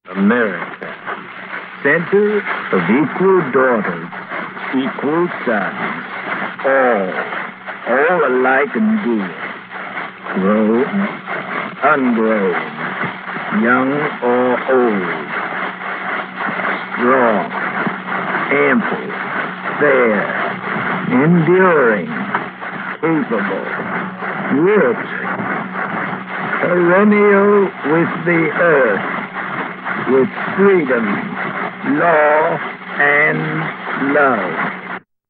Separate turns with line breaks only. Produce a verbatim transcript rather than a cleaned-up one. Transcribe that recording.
America, center of equal daughters, equal sons, all, all alike and dear, grown, ungrown, young or old, strong, ample, fair, enduring, capable, rich, perennial with the earth, with freedom, law, and love.